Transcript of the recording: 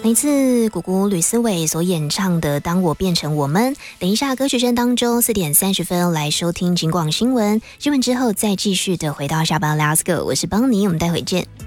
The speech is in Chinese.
来自谷谷吕思伟所演唱的《当我变成我们》。等一下歌曲声当中4点30分来收听警广新闻，新闻之后再继续的回到下班 Let's Go， 我是邦尼，我们待会见。